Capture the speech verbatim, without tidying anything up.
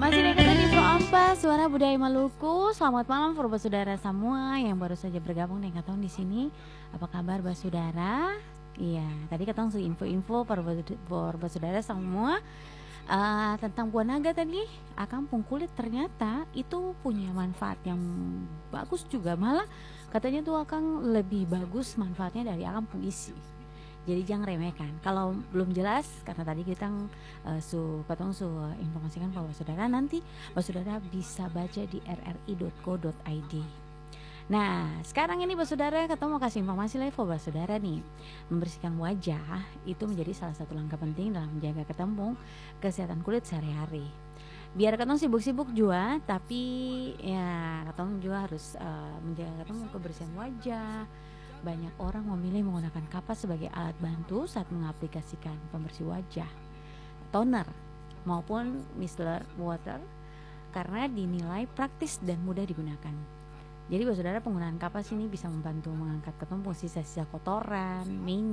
Masih dekat di Pro Ampas, Suara Budaya Maluku. Selamat malam for saudara semua yang baru saja bergabung dengan Katong di sini. Apa kabar saudara? Iya, tadi Katong su info-info for saudara semua uh, tentang buah naga tadi. Akang pung kulit ternyata itu punya manfaat yang bagus juga, malah katanya tuh akang lebih bagus manfaatnya dari akang pung isi. Jadi jangan remehkan. Kalau belum jelas, karena tadi kita uh, su katong su informasikan bahwa saudara nanti bahwa saudara bisa baca di r r i dot co dot i d. Nah, sekarang ini Bapak Saudara, katong mau kasih informasi lagi Bapak Saudara nih. Membersihkan wajah itu menjadi salah satu langkah penting dalam menjaga ketemu kesehatan kulit sehari-hari. Biar katong sibuk-sibuk juga, tapi ya katong juga harus uh, menjaga ketemu kebersihan wajah. Banyak orang memilih menggunakan kapas sebagai alat bantu saat mengaplikasikan pembersih wajah, toner maupun micellar water karena dinilai praktis dan mudah digunakan. Jadi saudara, penggunaan kapas ini bisa membantu mengangkat ketemu sisa-sisa kotoran, minyak